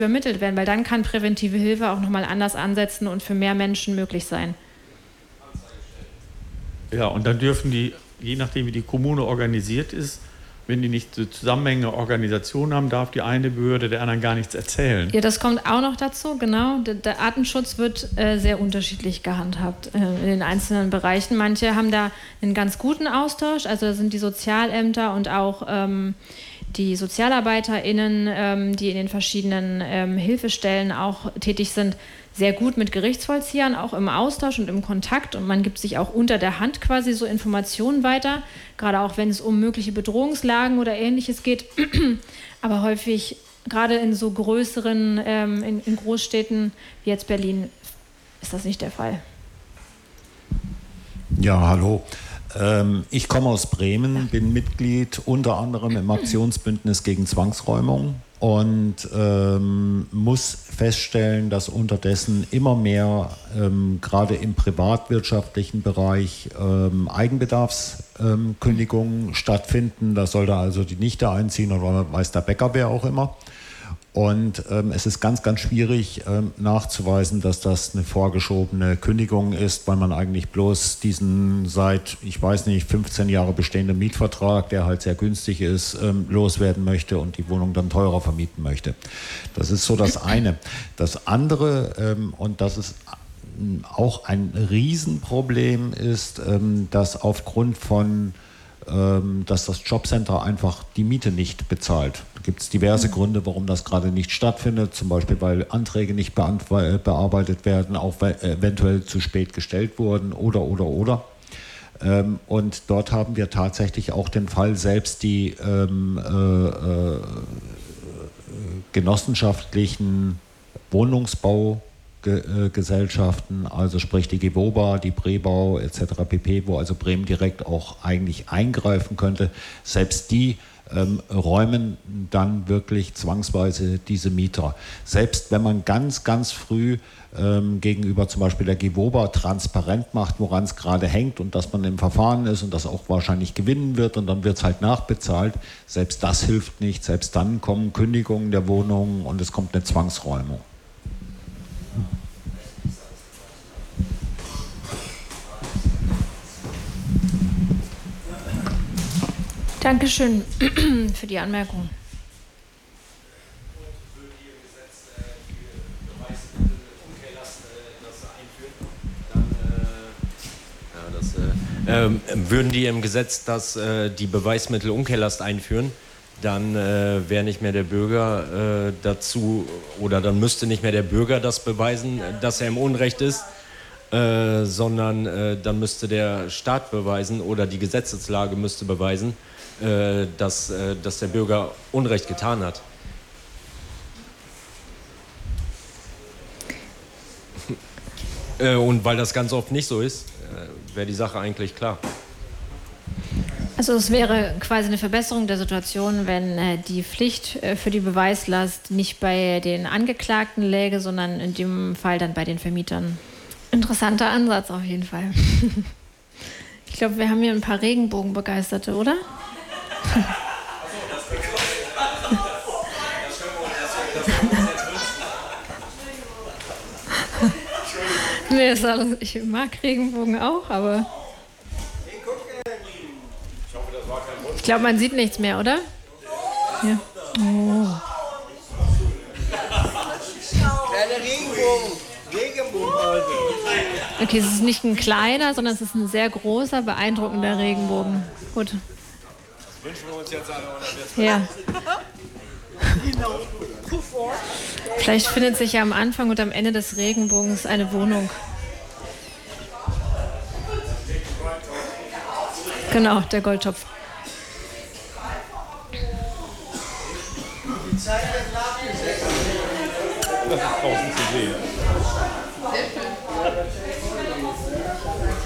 übermittelt werden, weil dann kann präventive Hilfe auch nochmal anders ansetzen und für mehr Menschen möglich sein. Ja, und dann dürfen die, je nachdem wie die Kommune organisiert ist, wenn die nicht so zusammenhängende Organisationen haben, darf die eine Behörde der anderen gar nichts erzählen. Ja, das kommt auch noch dazu, genau. Der Artenschutz wird sehr unterschiedlich gehandhabt in den einzelnen Bereichen. Manche haben da einen ganz guten Austausch, also da sind die Sozialämter und auch die SozialarbeiterInnen, die in den verschiedenen Hilfestellen auch tätig sind, sehr gut mit Gerichtsvollziehern, auch im Austausch und im Kontakt. Und man gibt sich auch unter der Hand quasi so Informationen weiter, gerade auch wenn es um mögliche Bedrohungslagen oder Ähnliches geht. Aber häufig, gerade in so größeren, in Großstädten wie jetzt Berlin, ist das nicht der Fall. Ja, hallo. Ich komme aus Bremen, bin Mitglied unter anderem im Aktionsbündnis gegen Zwangsräumung und muss feststellen, dass unterdessen immer mehr, gerade im privatwirtschaftlichen Bereich, Eigenbedarfskündigungen stattfinden. Da soll da also die Nichte einziehen oder weiß der Bäcker, wer auch immer. Und es ist ganz, ganz schwierig nachzuweisen, dass das eine vorgeschobene Kündigung ist, weil man eigentlich bloß diesen seit, ich weiß nicht, 15 Jahre bestehenden Mietvertrag, der halt sehr günstig ist, loswerden möchte und die Wohnung dann teurer vermieten möchte. Das ist so das eine. Das andere, und das ist auch ein Riesenproblem, ist, dass aufgrund von dass das Jobcenter einfach die Miete nicht bezahlt. Da gibt es diverse Gründe, warum das gerade nicht stattfindet, zum Beispiel, weil Anträge nicht bearbeitet werden, auch eventuell zu spät gestellt wurden oder. Und dort haben wir tatsächlich auch den Fall, selbst die genossenschaftlichen Wohnungsbaugesellschaften, also sprich die Gewoba, die Brebau etc. pp., wo also Bremen direkt auch eigentlich eingreifen könnte, selbst die räumen dann wirklich zwangsweise diese Mieter. Selbst wenn man ganz, ganz früh gegenüber zum Beispiel der Gewoba transparent macht, woran es gerade hängt und dass man im Verfahren ist und das auch wahrscheinlich gewinnen wird und dann wird es halt nachbezahlt, selbst das hilft nicht. Selbst dann kommen Kündigungen der Wohnungen und es kommt eine Zwangsräumung. Dankeschön für die Anmerkung. Würden die im Gesetz die Beweismittelumkehrlast einführen, dann wäre nicht mehr der Bürger dazu, oder dann müsste nicht mehr der Bürger das beweisen, dass er im Unrecht ist, sondern dann müsste der Staat beweisen oder die Gesetzeslage müsste beweisen, dass der Bürger Unrecht getan hat. Und weil das ganz oft nicht so ist, wäre die Sache eigentlich klar. Also es wäre quasi eine Verbesserung der Situation, wenn die Pflicht für die Beweislast nicht bei den Angeklagten läge, sondern in dem Fall dann bei den Vermietern. Interessanter Ansatz auf jeden Fall. Ich glaube, wir haben hier ein paar Regenbogenbegeisterte, oder? Nee, ich mag Regenbogen auch, aber ich glaube, man sieht nichts mehr, oder? Ja. Oh. Kleine Regenbogen. Okay, es ist nicht ein kleiner, sondern es ist ein sehr großer, beeindruckender Regenbogen. Gut. Das wünschen wir uns jetzt alle, oder? Ja. Vielleicht findet sich ja am Anfang und am Ende des Regenbogens eine Wohnung. Genau, der Goldtopf. Das ist draußen zu sehen.